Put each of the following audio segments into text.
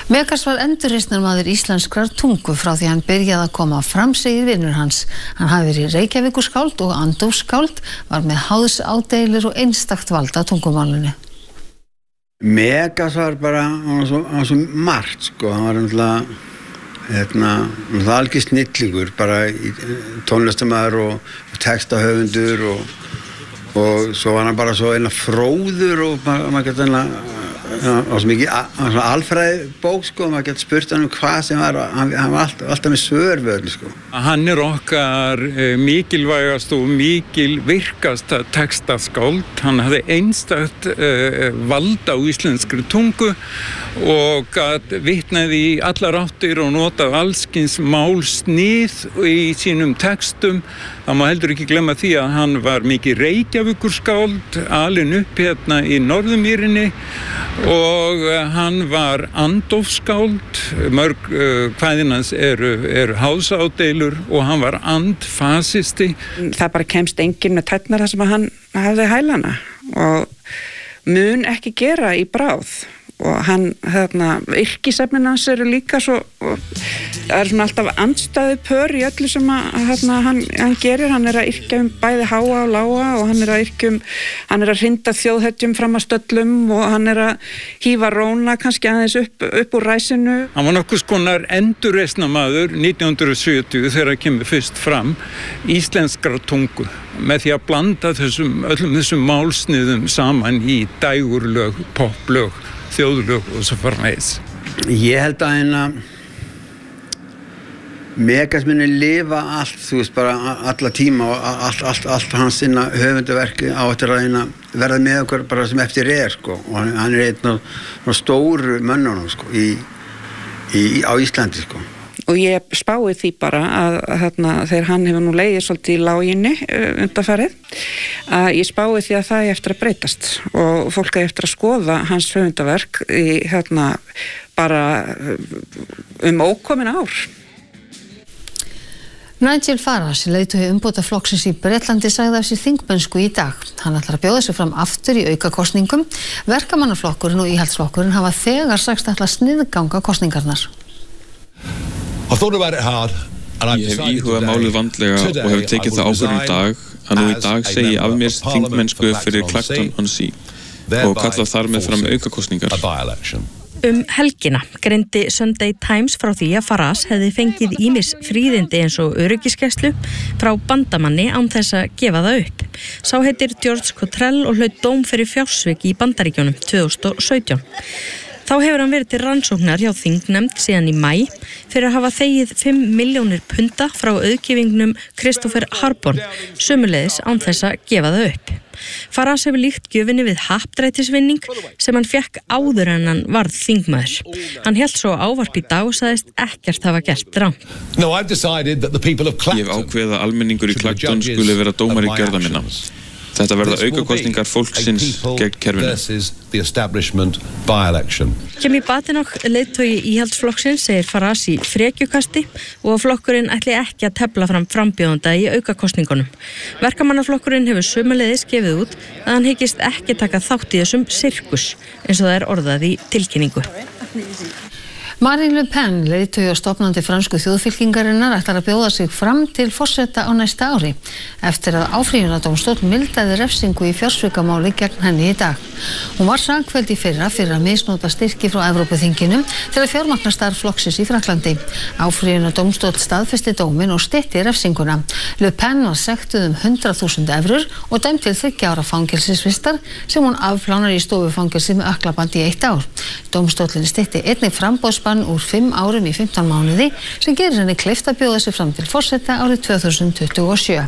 Megas var endurreisnarmaður íslenskrar tungu frá því hann byrjaði að koma fram, segir vinur hans. Hann hafi verið Reykjavíkurskáld og andófsskáld, var með háðsádeilur og einstakt vald á tungumálinu. Megas var bara, hann var svo margt, sko. Hann var náttúrulega algjör snillingur, bara tónlistarmaður og textahöfundur og svo var hann bara svo fróður og maður gæti og svo mikið alfræði bók, sko, maður gæti spurt hann hvað sem var, hann var alltaf með svör við öllu, sko. Hann okkar mikilvægast og virkasta textaskáld. Hann hafði einstakt vald á íslenskri tungu og gat vitnaði í allar áttir og notað allskyns málsnið í sínum textum. Það má heldur ekki glemma því að hann var mikið Reykjavíkurskáld, alinn upp hérna í Norðurmýrinni og hann var andófsskáld, mörg kvæðin hans eru háðsádeilur og hann var andfasisti. Það bara kemst enginn með tærnar þar sem hann hafði hælana og mun ekki gera í bráð. Og hann, yrkisefnin hans eru líka svo, það er svona alltaf andstæðu pör í öllu sem hann gerir. Hann að yrkja bæði háa og lága og hann að hrinda þjóðhetjum fram að stöllum og hann að hífa róna kannski aðeins upp úr ræsinu. Hann var nokkurs konar endurreisnarmaður 1970 þegar hann kemur fyrst fram íslenskrar tungu með því að blanda öllum þessum málsniðum saman í dægurlög, poplög, þjóðlög og svo framvegis. Ég held að Megas muni lifa allt, þú veist, bara alla tíma og allt hans sinna höfundaverki á eftir að verða með okkur bara sem eftir sko. Og hann einn af stóru mönnunum, sko, á Íslandi, sko. Og ég spái því bara að þegar hann hefur nú legið svolítið í láginni undanfarið, að ég spái því að það er eftir að breytast og fólk er eftir að skoða hans höfundaverk í bara ókomin ár. Nigel Farage, leiðtogi umbótaflokksins í Bretlandi, sagði af sér þingmennsku í dag. Hann ætlar að bjóða sig fram aftur í aukakosningum. Verkamannaflokkurinn og íhaldsflokkurinn hafa þegar sagst ætla að sniðganga kosningarnar. Ég hef íhugað málið vandlega og hef tekið það ákvörðun í dag að nú í dag segi ég af mér þingmennsku fyrir Clacton-on-Sea og kalla þar með fram aukakosningar. Helgina greindi Sunday Times frá því að Farage hefði fengið ýmis fríðindi eins og öryggisgæslu frá bandamanni án þess að gefa það upp. Sá heitir George Cottrell og hlaut dóm fyrir fjársvik í Bandaríkjunum 2017. Þá hefur hann verið til rannsóknar hjá þingnefnd síðan í maí fyrir að hafa þegið 5 milljónir punda frá auðgífingnum Christopher Harborn, sömuleiðis án þess að gefa það upp. Farage hefur líkt gjöfinni við happdrættisvinning sem hann fékk áður en hann varð þingmaður. Hann hélt svo ávarp í dag og sagðist ekkert hafa gert rangt. Ég hef ákveðið að almenningur í Clacton skuli vera dómari gjörða minna. Þetta verða aukakosningar fólksins gegn kerfinu. Kemi Badenoch, leiðtogi íhaldsflokksins, segir Farage í frekjukasti og að flokkurinn ætli ekki að tefla fram frambjóðanda í aukakosningunum. Verkamannaflokkurinn hefur sömuleiðis gefið út að hann hyggist ekki taka þátt í þessum sirkus, eins og það er orðað í tilkynningu. Marine Le Pen, leiðtogi og stofnandi fransku þjóðfylkingarinnar, ætlar að bjóða sig fram til forseta á næsta ári eftir að áfrýjunardómstóll mildaði refsingu í fjársvikamáli gegn henni í dag. Hún var sakfelld í fyrra fyrir að misnota styrki frá Evrópuþinginu til að fjármagna starf flokksins í Frakklandi. Áfrýjunardómstóll staðfesti dóminn og stytti refsinguna. Le Pen var sektuð 100.000 evrur og dæmd til 3 ára fangelsisvistar sem hún afplánar í stofufangelsi með ökklaband í 1 ár. Dómstóllinn stytti einnig framboðsbann úr 5 árum í 15 mánuði sem gerir henni kleift að bjóða sig fram til forseta árið 2027.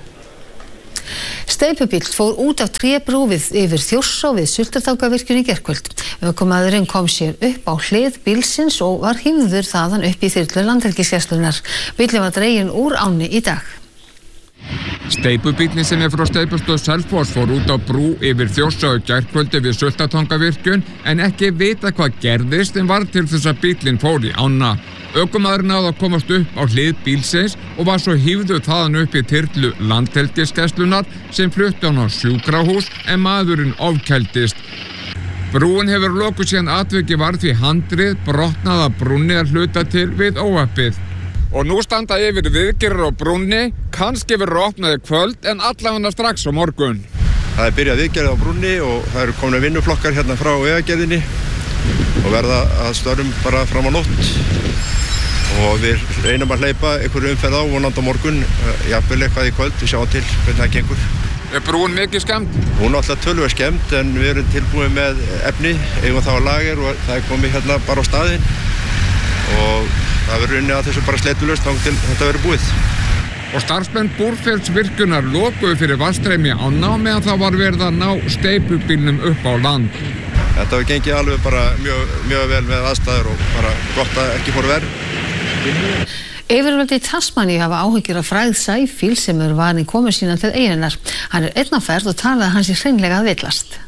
Steypubíll fór út af trébrúfið yfir Þjórsá við Sultartangavirkjun í gærkvöld. Ökumaðurinn kom sér upp á hlið bílsins og var hífður þaðan upp í þyrlu Landhelgisgæslunnar. Bíllinn var dreginn úr ánni í dag. Steypubíllinn sem frá steypustöð Selfoss fór út á brú yfir Þjórsá í gærkvöldi við Sultartangavirkjun en ekki vita hvað gerðist en var til þess að bíllinn fór í ána. Ökumaðurinn náði að komast upp á hlið bílsins og var svo hífður þaðan upp í þyrlu Landhelgisgæslunnar sem flutti hann á sjúkrahús en maðurinn ofkældist. Brúin hefur lokuð síðan atviki varð því handrið brotnað af brúnni að hluta til við óhappið. Og nú standa yfir viðgerðir á brúnni, kannski verður opnað í kvöld en allavega strax á morgun. Það byrjað viðgerð á brúnni og það eru komin vinnuflokkar hérna frá vegagerðinni og verða að störfum bara fram á nótt. Og við reynum að hleypa einhverju umferð á vonandi á morgun, jafnvel eitthvað í kvöld, við sjáum til hvernig það gengur. Er brúin mikið skemmt? Hún er alltaf töluvert skemmt en við erum tilbúið með efni, eigum það á lager og það komið hérna bara á staðinn og það verður unnið að þessu bara sletulaust þá til þetta verður búið. Og starfsmenn Búrfellsvirkjunar lokuðu fyrir vatnsstreymi á ána meðan það var verið að ná steypubílnum upp á land. Þetta hefur gengið alveg bara mjög vel með aðstæður og bara gott að ekki fór verð. Yfirvöld í Tasmaníu hafa áhyggjur af frægð sæfíl sem varin í komu sína til eyjunnar. Hann einn á ferð og talaði að hann sé hreinlega að villast.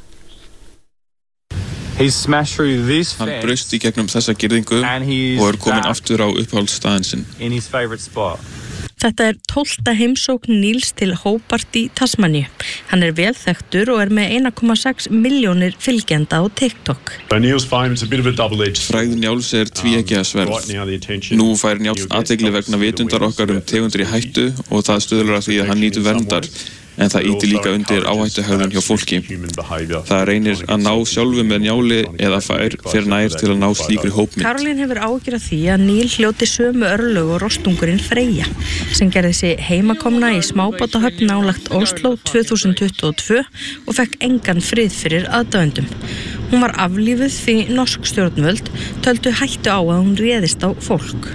Hann braust í gegnum þessa girðingu og komin aftur á uppáhaldsstaðinn sinn. Þetta 12. heimsókn Níls til Hobart í Tasmaníu. Hann vel þekktur og með 1,6 milljónir fylgjenda á TikTok. Frægð Njáls tvíeggja sverð. Nú fær Njáll athygli vegna vitundar okkar tegundir í hættu og það stuðlar að því að hann nýtur verndar. En það ýtir líka undir áhættuhegðun hjá fólki. Það reynir að ná sjálfu með Njáli eða fer nær til að ná slíkri hópmynd. Karolín hefur áhyggjur af því að Níl hljóti sömu örlög og rostungurinn Freyja, sem gerði sig heimakomna í smábátahöfn nálægt Oslo 2022 og fekk engan frið fyrir aðdáendum. Hún var aflífuð því norsk stjórnvöld töldu hættu á að hún réðist á fólk.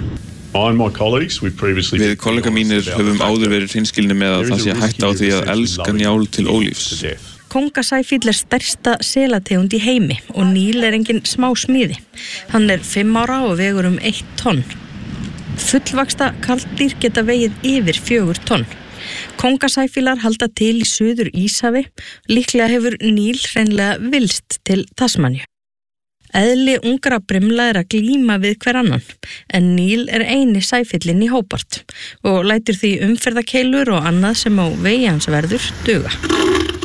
Við kollega mínir höfum áður verið hreinskilnir með að það sé hætta á því að elska Njál til ólífs. Kóngasæfíll stærsta selategund í heimi og Níl engin smá smíði. Hann 5 ára og vegur 1 tonn. Fullvaxta karldýr geta vegið yfir 4 tonn. Kóngasæfílar halda til í Suður Íshafi. Líklega hefur Níl hreinlega vilst til Tasmaníu. Eðli ungra brimla að glíma við hver annan, en Níl eini sæfíllinn í Hobart og lætur því umferðarkeilur og annað sem á vegi hans verður duga.